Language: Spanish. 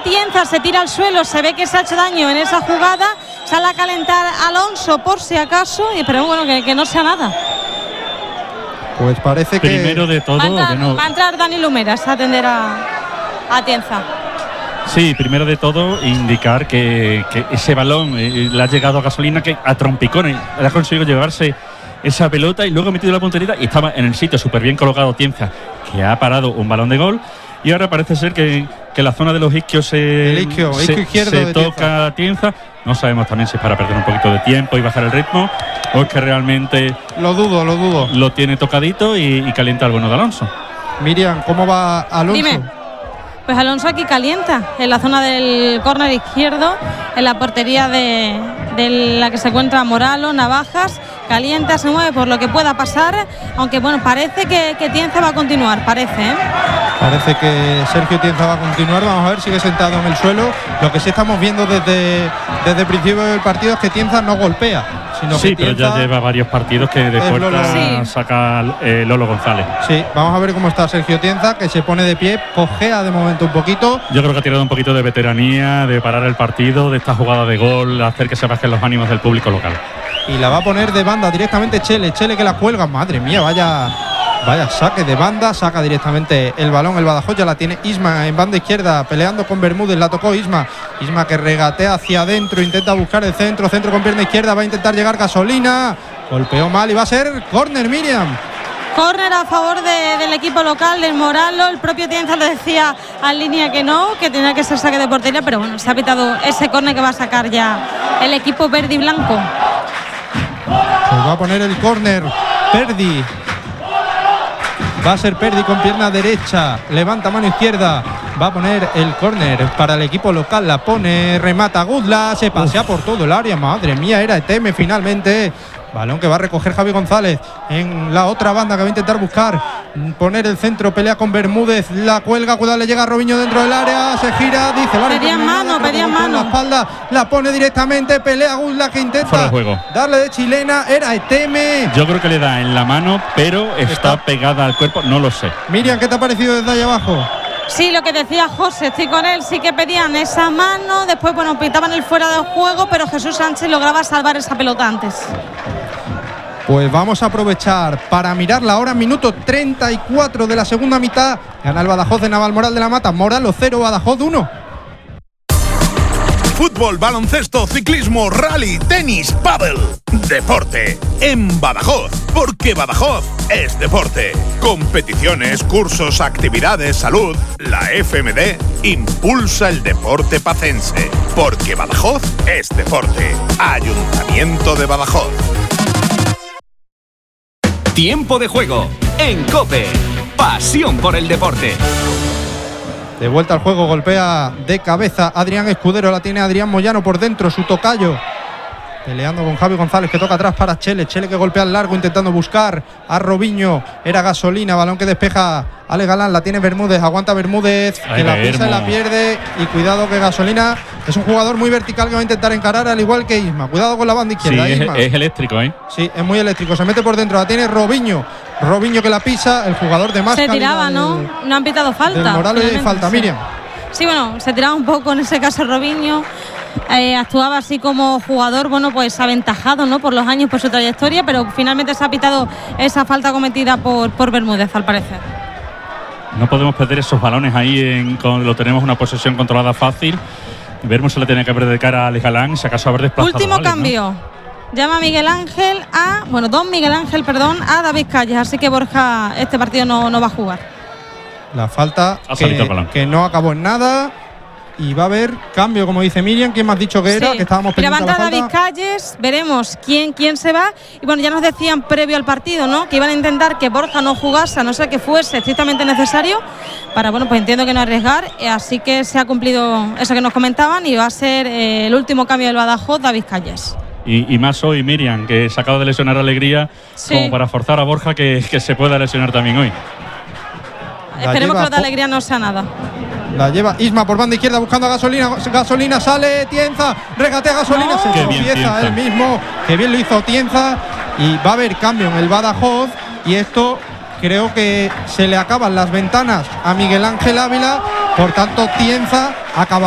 Tienza, se tira al suelo, se ve que se ha hecho daño en esa jugada, sale a calentar Alonso por si acaso, pero bueno, que no sea nada. Pues parece que primero de todo va a entrar Dani Lumeras a atender a Tienza. Sí, primero de todo indicar que ese balón le ha llegado a Gasolina, que a trompicones le ha conseguido llevarse esa pelota y luego ha metido la punterita y estaba en el sitio súper bien colocado Tienza, que ha parado un balón de gol. Y ahora parece ser que la zona de los isquios el isquio izquierdo se de toca a Tienza. No sabemos también si es para perder un poquito de tiempo y bajar el ritmo, o es que realmente lo dudo. Lo tiene tocadito y calienta el bueno de Alonso. Miriam, ¿cómo va Alonso? Dime. Pues Alonso aquí calienta en la zona del córner izquierdo, en la portería de la que se encuentra Moralo, Navajas. Calienta, se mueve por lo que pueda pasar, aunque bueno, parece que Tienza va a continuar, Parece que Sergio Tienza va a continuar. Vamos a ver, sigue sentado en el suelo. Lo que sí estamos viendo desde el principio del partido es que Tienza no golpea, sino sí, que pero Tienza ya lleva varios partidos que de puerta saca Lolo González. Sí, vamos a ver cómo está Sergio Tienza, que se pone de pie, cojea de momento un poquito. Yo creo que ha tirado un poquito de veteranía, de parar el partido, de esta jugada de gol, hacer que se bajen los ánimos del público local. Y la va a poner de banda directamente Chele que la cuelga. Madre mía, vaya saque de banda, saca directamente el balón el Badajoz, ya la tiene Isma en banda izquierda, peleando con Bermúdez, la tocó Isma que regatea hacia adentro, intenta buscar el centro con pierna izquierda, va a intentar llegar Gasolina, golpeó mal y va a ser córner, Miriam. Córner a favor del equipo local, del Moralo. El propio Tienza le decía en línea que no, que tenía que ser saque de portería, pero bueno, se ha pitado ese córner que va a sacar ya el equipo verde y blanco. Pues va a poner el córner Perdi. Va a ser Perdi con pierna derecha. Levanta mano izquierda. Va a poner el córner para el equipo local. La pone, remata Gudla. Se pasea por todo el área. Madre mía, era Eteme finalmente. Balón que va a recoger Javi González en la otra banda, que va a intentar buscar poner el centro, pelea con Bermúdez, la cuelga, cuidado, le llega a Robinho dentro del área, se gira, dice pedían mano. La espalda, la pone directamente, pelea Guzla, que intenta darle de chilena, era Eteme. Yo creo que le da en la mano, pero está pegada al cuerpo, no lo sé. Miriam, ¿qué te ha parecido desde ahí abajo? Sí, lo que decía José, estoy con él, sí que pedían esa mano, después bueno, pitaban el fuera del juego, pero Jesús Sánchez lograba salvar esa pelota antes. Pues vamos a aprovechar para mirar la hora, minuto 34 de la segunda mitad. Gana el Badajoz de Navalmoral de la Mata. Moralo 0, Badajoz 1. Fútbol, baloncesto, ciclismo, rally, tenis, pádel. Deporte en Badajoz, porque Badajoz es deporte. Competiciones, cursos, actividades, salud. La FMD impulsa el deporte pacense, porque Badajoz es deporte. Ayuntamiento de Badajoz. Tiempo de juego en COPE. Pasión por el deporte. De vuelta al juego, golpea de cabeza Adrián Escudero, la tiene Adrián Moyano por dentro, su tocayo. Peleando con Javi González, que toca atrás para Chele que golpea al largo intentando buscar a Robinho, era Gasolina, balón que despeja Ale Galán, la tiene Bermúdez, aguanta Bermúdez, que la pisa y la pierde, y cuidado que Gasolina es un jugador muy vertical que va a intentar encarar al igual que Isma, cuidado con la banda izquierda. Sí, Isma. Es eléctrico, Sí, es muy eléctrico, se mete por dentro, la tiene Robinho que la pisa, el jugador de más se tiraba, ¿no? No han pitado falta. Morales y falta, sí. Miriam. Sí, bueno, se tiraba un poco en ese caso Robinho. Actuaba así como jugador, bueno, pues aventajado, ¿no? Por los años, por su trayectoria, pero finalmente se ha pitado esa falta cometida por Bermúdez, al parecer. No podemos perder esos balones ahí, lo tenemos una posesión controlada fácil. Vermos se le tiene que ver de cara a Alex Galán, si acaso haber desplazado. Último cambio. ¿No? Llama Miguel Ángel don Miguel Ángel, a David Calles, así que Borja este partido no va a jugar. La falta que no acabó en nada. Y va a haber cambio, como dice Miriam. ¿Quién me has dicho que era? Que estábamos pendientes de la falta. David Calles, veremos quién se va. Y bueno, ya nos decían previo al partido, ¿no? Que iban a intentar que Borja no jugase, a no ser que fuese estrictamente necesario. Para, bueno, pues entiendo que no arriesgar. Así que se ha cumplido eso que nos comentaban y va a ser el último cambio del Badajoz, David Calles. Y más hoy, Miriam, que se acaba de lesionar Alegría, como para forzar a Borja que se pueda lesionar también hoy. Esperemos que lo de Alegría no sea nada. La lleva Isma por banda izquierda buscando a Gasolina. Gasolina sale, Tienza, regatea Gasolina, se tropieza él mismo. Que bien lo hizo Tienza. Y va a haber cambio en el Badajoz. Y esto creo que se le acaban las ventanas a Miguel Ángel Ávila. Por tanto, Tienza acaba.